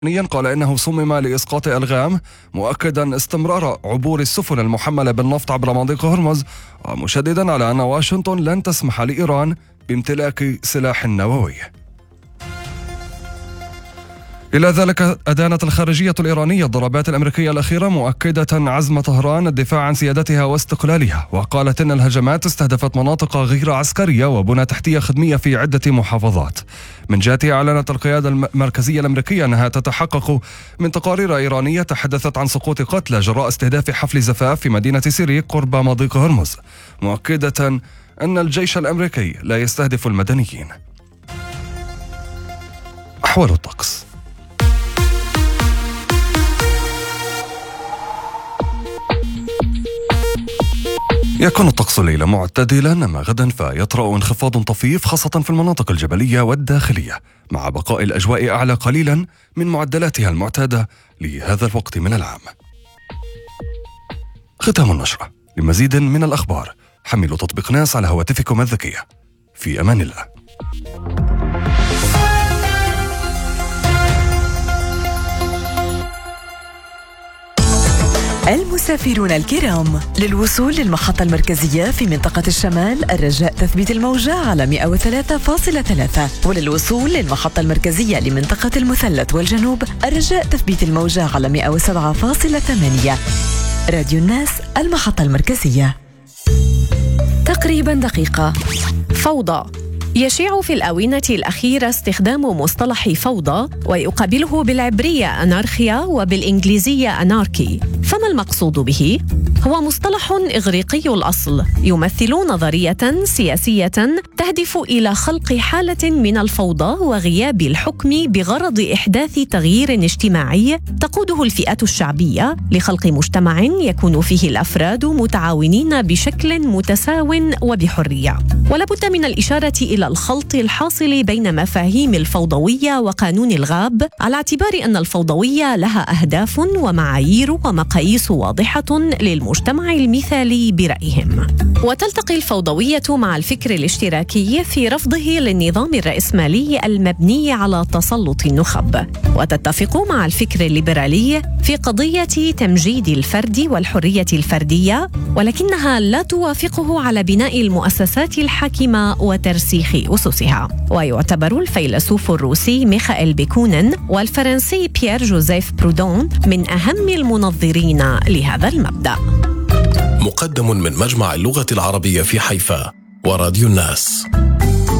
قال إنه صمم لإسقاط ألغام، مؤكدا استمرار عبور السفن المحملة بالنفط عبر مضيق هرمز، ومشددا على أن واشنطن لن تسمح لإيران بامتلاك سلاح نووي. إلى ذلك أدانت الخارجية الإيرانية الضربات الأمريكية الأخيرة، مؤكدة عزم طهران الدفاع عن سيادتها واستقلالها، وقالت إن الهجمات استهدفت مناطق غير عسكرية وبنى تحتية خدمية في عدة محافظات. من جهتها أعلنت القيادة المركزية الأمريكية أنها تتحقق من تقارير إيرانية تحدثت عن سقوط قتلى جراء استهداف حفل زفاف في مدينة سيريك قرب مضيق هرمز، مؤكدة أن الجيش الأمريكي لا يستهدف المدنيين. أحوال الطقس. يكون الطقس الليلة معتدلا، أما غدا فيطرأ انخفاض طفيف خاصة في المناطق الجبلية والداخلية، مع بقاء الأجواء أعلى قليلا من معدلاتها المعتادة لهذا الوقت من العام. ختام النشرة. لمزيد من الأخبار حملوا تطبيق ناس على هواتفكم الذكية. في أمان الله. المسافرون الكرام، للوصول للمحطة المركزية في منطقة الشمال الرجاء تثبيت الموجة على 103.3، وللوصول للمحطة المركزية لمنطقة المثلث والجنوب الرجاء تثبيت الموجة على 107.8. راديو الناس، المحطة المركزية. تقريبا دقيقة. فوضى. يشيع في الآونة الأخيرة استخدام مصطلح فوضى، ويقابله بالعبرية أنارخيا وبالإنجليزية أناركي. فما المقصود به؟ هو مصطلح إغريقي الأصل يمثل نظرية سياسية تهدف إلى خلق حالة من الفوضى وغياب الحكم بغرض إحداث تغيير اجتماعي تقوده الفئة الشعبية لخلق مجتمع يكون فيه الأفراد متعاونين بشكل متساو وبحرية. ولابد من الإشارة إلى الخلط الحاصل بين مفاهيم الفوضوية وقانون الغاب، على اعتبار أن الفوضوية لها أهداف ومعايير ومقاييس واضحة للمجتمع المثالي برأيهم. وتلتقي الفوضوية مع الفكر الاشتراكي في رفضه للنظام الرأسمالي المبني على تسلط النخب، وتتفق مع الفكر الليبرالي في قضية تمجيد الفرد والحرية الفردية، ولكنها لا توافقه على بناء المؤسسات الحاكمة وترسيخ أسسها. ويعتبر الفيلسوف الروسي ميخائيل بيكونن والفرنسي بيير جوزيف برودون من أهم المنظرين لهذا المبدأ. مقدم من مجمع اللغة العربية في حيفا وراديو الناس.